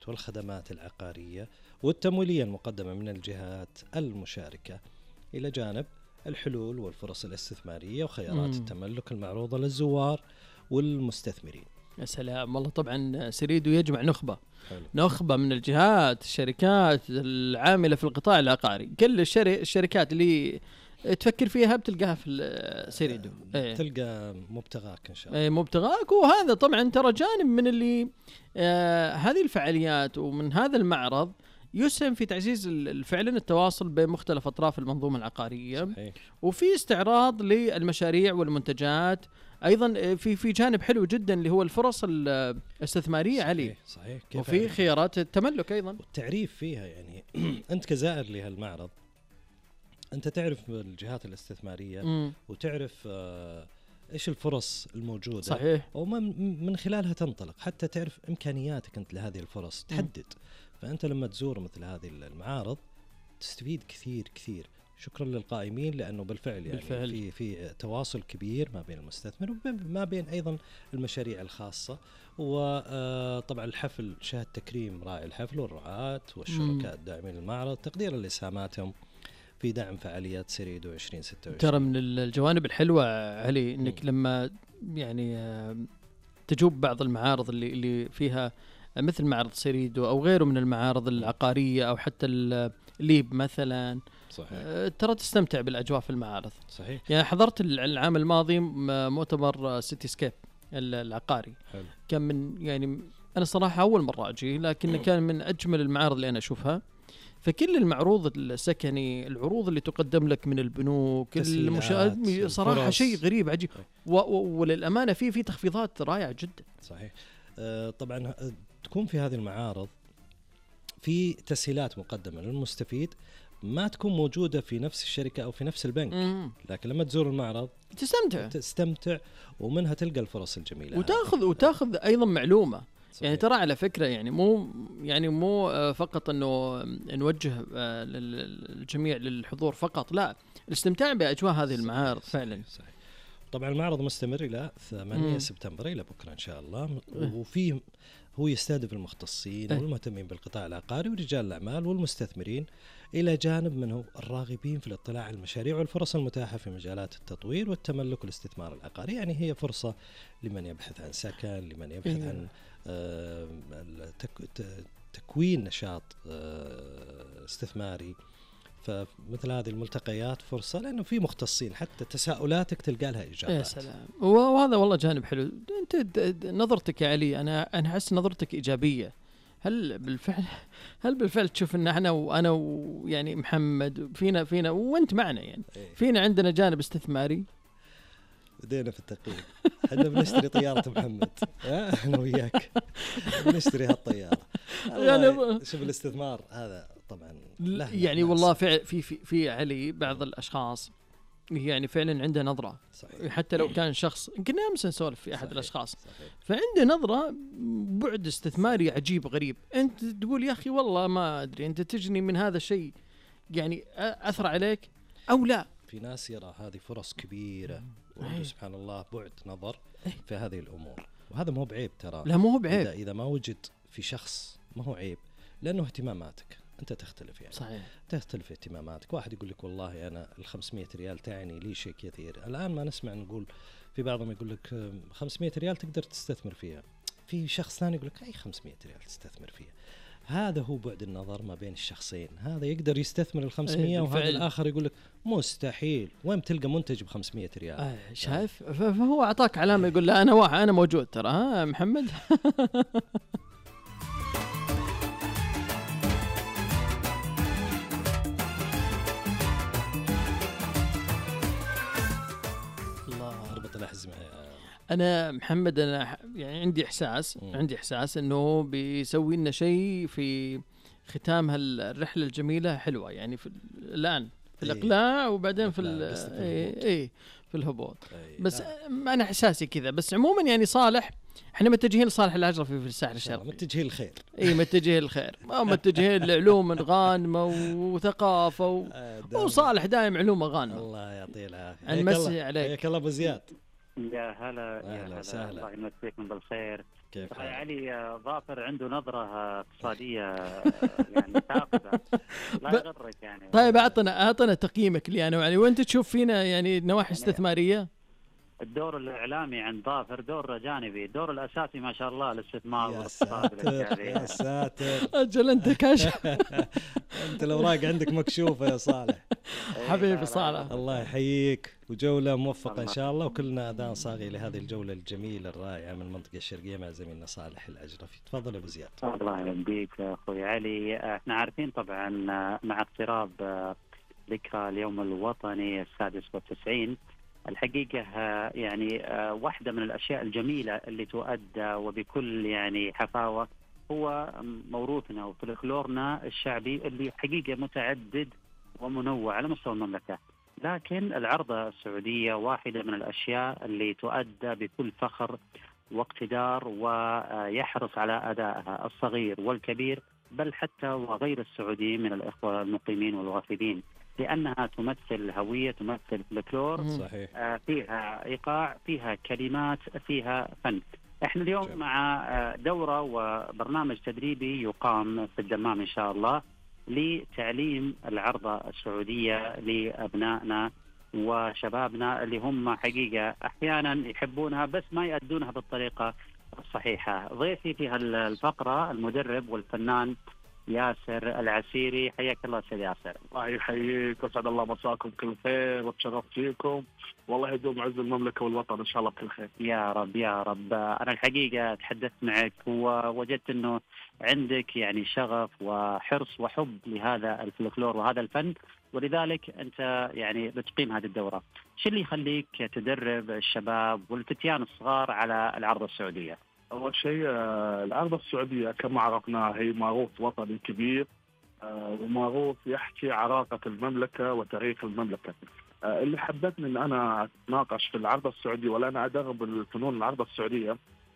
والخدمات العقارية والتمويلية المقدمة من الجهات المشاركة، إلى جانب الحلول والفرص الاستثمارية وخيارات التملك المعروضة للزوار والمستثمرين. يا سلام والله. طبعا سريدو يجمع حلو. نخبة من الجهات الشركات العاملة في القطاع العقاري. كل الشركات اللي تفكر فيها بتلقاها في سريدو. تلقى مبتغاك إن شاء الله. مبتغاك. وهذا طبعا ترى جانب من اللي هذه الفعاليات ومن هذا المعرض يسهم في تعزيز فعلا التواصل بين مختلف أطراف المنظومة العقارية. صحيح. وفي استعراض للمشاريع والمنتجات أيضا. في جانب حلو جدا اللي هو الفرص الاستثمارية عليه. صحيح. وفي خيارات التملك أيضا والتعريف فيها يعني أنت كزائر لهالمعرض أنت تعرف الجهات الاستثمارية وتعرف إيش الفرص الموجودة. صحيح. ومن خلالها تنطلق حتى تعرف إمكانياتك أنت لهذه الفرص تحدد. فأنت لما تزور مثل هذه المعارض تستفيد كثير. شكرا للقائمين لأنه بالفعل يعني في تواصل كبير ما بين المستثمر وما بين أيضا المشاريع الخاصة. وطبعا الحفل شهد تكريم راعي الحفل والرعاة والشركاء الداعمين للمعرض تقديرا لإسهاماتهم في دعم فعاليات سريدو 2026. ترى من الجوانب الحلوة علي انك لما يعني تجوب بعض المعارض اللي فيها مثل معرض سريدو او غيره من المعارض العقارية او حتى الليب مثلا. صحيح. ترى تستمتع بالاجواء في المعارض. صحيح. يعني حضرت العام الماضي مؤتمر سيتي سكيب العقاري. حلو. كان من يعني انا صراحة اول مرة اجي لكن كان من اجمل المعارض اللي انا اشوفها. فكل المعروض السكني العروض اللي تقدم لك من البنوك المشاهد صراحة شيء غريب عجيب. وللأمانة في تخفيضات رائعة جدا. صحيح. طبعا تكون في هذه المعارض في تسهيلات مقدمة للمستفيد ما تكون موجودة في نفس الشركة أو في نفس البنك. لكن لما تزور المعرض تستمتع ومنها تلقى الفرص الجميلة وتاخذ أيضا معلومة. صحيح. يعني ترى على فكرة يعني مو فقط انه نوجه الجميع للحضور فقط، لا الاستمتاع بأجواء هذه المعارض فعلا. صحيح. طبعا المعرض مستمر إلى 8 سبتمبر إلى بكرة إن شاء الله. وفيه هو يستهدف المختصين والمهتمين بالقطاع العقاري ورجال الأعمال والمستثمرين إلى جانب منه الراغبين في الاطلاع على المشاريع والفرص المتاحة في مجالات التطوير والتملك والاستثمار العقاري. يعني هي فرصة لمن يبحث عن سكن، لمن يبحث عن تكوين نشاط استثماري. فمثل هذه الملتقيات فرصة لأنه في مختصين حتى تساؤلاتك تلقى لها إجابات. يا سلام. وهذا والله جانب حلو. أنت نظرتك يا علي أنا أحس نظرتك إيجابية. هل بالفعل تشوف إن إحنا وأنا ويعني محمد فينا وأنت معنا يعني فينا عندنا جانب استثماري؟ بدينا في التقييم. احنا بنشتري طيارة محمد احنا وياك بنشتري هالطيارة. يعني شوف الاستثمار هذا طبعا يعني والله في علي بعض الاشخاص يعني فعلا عنده نظرة. صحيح. حتى لو كان شخص كنا امس نسولف في احد الاشخاص. صحيح. فعنده نظرة بعد استثماري عجيب غريب. انت تقول يا اخي والله ما ادري انت تجني من هذا الشيء يعني اثر عليك او لا. في ناس يرى هذه فرص كبيرة وعنده سبحان الله بعد نظر في هذه الأمور. وهذا مو بعيب ترى. لا مو بعيب. إذا ما وجد في شخص ما هو عيب لأنه اهتماماتك أنت تختلف يعني. صحيح. تختلف اهتماماتك. واحد يقول لك والله أنا 500 ريال تعني لي شيء كثير. الآن ما نسمع نقول في بعضهم يقول لك 500 ريال تقدر تستثمر فيها. في شخص ثاني يقول لك أي 500 ريال تستثمر فيها. هذا هو بعد النظر ما بين الشخصين. هذا يقدر يستثمر 500 وهذا الآخر يقول لك مستحيل. وين تلقى منتج ب500 ريال؟ شايف. فهو أعطاك علامة يقول لا أنا موجود ترى. ها محمد. الله ربط الأحزمة. أنا محمد أنا يعني عندي إحساس إنه بيسوي لنا شيء في ختام هالرحلة الجميلة حلوة يعني الآن في الإقلاع وبعدين في الهبوط. بس أنا إحساسي كذا. بس عموما يعني صالح إحنا متجهين لصالح الأجر في الساحل الشرقي. متجهين الخير. متجهين الخير. ما متجهين لعلوم غانمة وثقافة وصالح دائم علوم غانمة. الله يعطيه العافية. نمسي عليك. حياك الله أبو زياد. يا هلا سهلا. الله يمسيكم بالخير. كيف يا حالك؟ علي، ظافر عنده نظرة اقتصادية يعني ثاقبة، لا ب- يغرك يعني. طيب اعطنا تقييمك لي انا يعني، وانت تشوف فينا يعني نواحي يعني استثماريه. الدور الإعلامي عند ظافر دور جانبي، الدور الأساسي ما شاء الله الاستثمار يا والاقتصاد والأشياء ساتر ذي. يا ساتر. اجل انت كاش. انت الاوراق عندك مكشوفه يا صالح. إيه، حبيبي لا لا صالح. الله يحييك، وجوله موفقه ان الله. شاء الله، وكلنا اذان صاغي لهذه الجوله الجميله الرائعه من المنطقه الشرقيه مع زميلنا صالح الأجرفي. تفضل ابو زياد. الله يهديك يا أخوي علي. احنا عارفين طبعا مع اقتراب ذكرى اليوم الوطني 96. الحقيقة يعني واحدة من الأشياء الجميلة اللي تؤدى وبكل يعني حفاوة هو موروثنا وفلكلورنا الشعبي اللي حقيقة متعدد ومنوع على مستوى المملكة. لكن العرضة السعودية واحدة من الأشياء اللي تؤدى بكل فخر واقتدار، ويحرص على أدائها الصغير والكبير، بل حتى وغير السعودي من الإخوة المقيمين والوافدين، لأنها تمثل هوية، تمثل فلكلور، صحيح. فيها إيقاع، فيها كلمات، فيها فن. احنا اليوم جميل. مع دورة وبرنامج تدريبي يقام في الدمام إن شاء الله لتعليم العرضة السعودية لأبنائنا وشبابنا اللي هم حقيقة أحيانا يحبونها بس ما يأدونها بالطريقة الصحيحة. ضيفي في هالفقرة المدرب والفنان ياسر العسيري. حياك الله أستاذ ياسر. الله يحييك وسعد الله مساكم كل خير، وتشرفت فيكم، والله يدوم عز المملكة والوطن إن شاء الله بكل خير. يا رب يا رب. أنا الحقيقة تحدثت معك ووجدت أنه عندك يعني شغف وحرص وحب لهذا الفلكلور وهذا الفن، ولذلك أنت يعني بتقيم هذه الدورة. شو اللي يخليك تدرب الشباب والفتيان الصغار على العرضة السعودية؟ أول شيء العرضة السعودية كما عرفناها هي معروف وطني كبير، ومعروف يحكي عراقة المملكة وتاريخ المملكة. اللي حبتني أن أنا أتناقش في العرضة السعودية ولا أنا أدرب الفنون العرضة السعودية،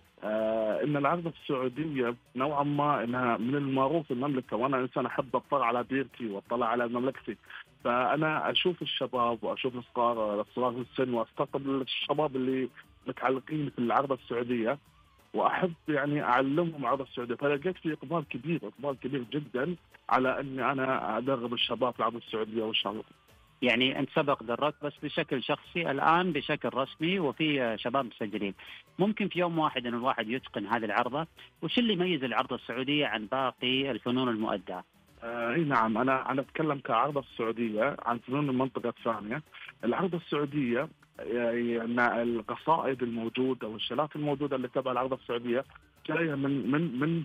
ان العرض السعوديه نوعا ما انها من المعروف المملكه، وانا انسان احب اطلع على ديرتي واطلع على مملكتي، فانا اشوف الشباب واشوف الصغار في السن واستقبل الشباب اللي متعلقين في العرض السعوديه، واحب يعني اعلمهم العرض السعوديه. فلقيت في اقبال كبير جدا على اني انا ادرب الشباب في العرض السعوديه وان شاء الله. يعني أنت سبق دربت بس بشكل شخصي، الآن بشكل رسمي وفي شباب مسجلين. ممكن في يوم واحد أن الواحد يتقن هذه العرضة؟ وش اللي يميز العرضة السعودية عن باقي الفنون المؤداة؟ اي نعم، انا اتكلم كعرضة السعوديه عن فنون المنطقه الثانيه. العرضة السعوديه يعني القصائد الموجوده والشالات الموجوده اللي تبع العرضة السعوديه جايه من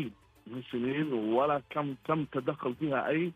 سنين ولا كم تدخل فيها اي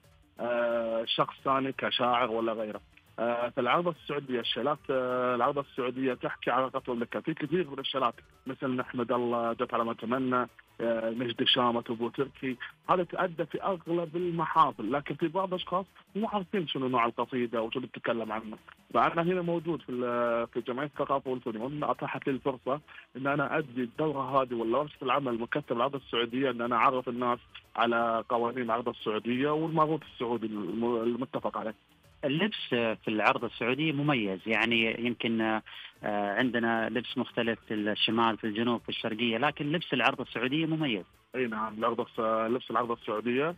شخص ثاني كشاعر ولا غيره. في العرضة السعودية الشالات العرضة السعودية تحكي عراقة المملكة في كثير من الشالات، مثل نحمد الله، جت على ما تمنى، نجد شامة، أبو تركي، هذا تأدى في أغلب المحافل، لكن في بعض الأشخاص مو عارفين شنو نوع القصيدة وشنو تتكلم عنه. فأنا هنا موجود في جمعية الثقافة والفنون، أتاحت لي الفرصة أن أنا أدي الدورة هذه ولا ورشة العمل المكتب العرضة السعودية، أن أنا أعرف الناس على قوانين العرضة السعودية والمعروف السعودي المتفق عليه. اللبس في العرضة السعودية مميز، يعني يمكن عندنا لبس مختلف في الشمال، في الجنوب، في الشرقية، لكن لبس العرضة السعودية مميز. اي نعم، لبس العرضة السعودية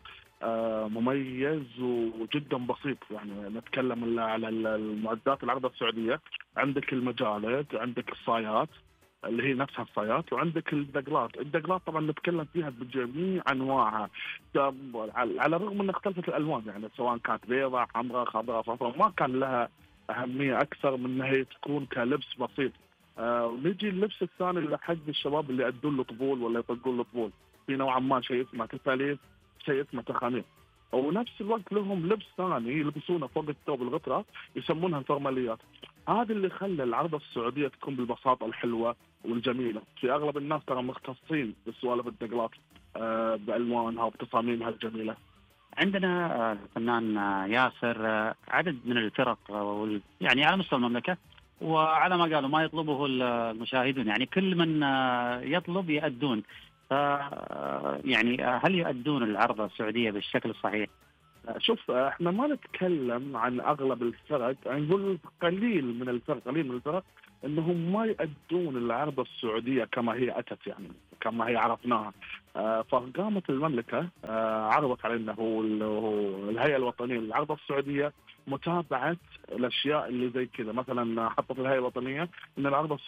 مميز وجدا بسيط. يعني نتكلم على المعدات العرضة السعودية، عندك المجالد، عندك الصايات اللي هي نفسها الصايات، وعندك الدقلات طبعا نتكلم فيها بجميع انواعها، على الرغم ان اختلفت الالوان، يعني سواء كانت بيضاء، حمراء، خضراء، صفراء، ما كان لها اهميه اكثر من انها هي تكون كلبس بسيط. ونجي اللبس الثاني اللي حق الشباب اللي يدون له طبول ولا يطقون له طبول، في نوعا ما شيء اسمه تفاليف، شيء اسمه تخانيف، ونفس الوقت لهم لبس ثاني يلبسونه فوق الثوب الغطرة يسمونها الفورماليات. هذا اللي خلى العرضة السعودية تكون بالبساطة الحلوة والجميلة. في أغلب الناس ترى مختصين بسوالف الدقلات بألوانها وبتصاميمها الجميلة. عندنا الفنان ياسر عدد من الفرق يعني على مستوى المملكة، وعلى ما قالوا ما يطلبه المشاهدون، يعني كل من يطلب يؤدون. يعني هل يؤدون العرضة السعودية بالشكل الصحيح؟ شوف، احنا ما نتكلم عن اغلب الفرق، نقول قليل من الفرق انهم ما يؤدون العرضة السعودية كما هي اتت. يعني كما هي عرفناها. فقامت المملكة عرضت علينا هو الهيئة الوطنية للعرضة السعودية متابعة الأشياء اللي زي كذا. مثلا حطت الهيئة الوطنية أن العرضة